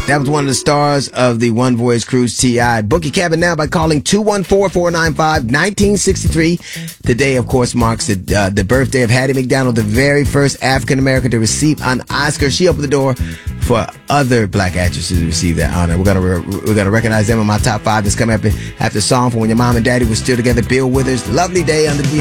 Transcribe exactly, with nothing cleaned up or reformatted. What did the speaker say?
That was one of the stars of the One Voyage Cruise, T I Book your cabin now by calling two one four, four nine five, one nine six three. Today, of course, marks the, uh, the birthday of Hattie McDonald, the very first African-American to receive an Oscar. She opened the door for other black actresses to receive that honor. We're gonna re- we're gonna recognize them in my top five that's coming up after a song from when your mom and daddy were still together. Bill Withers, Lovely Day under the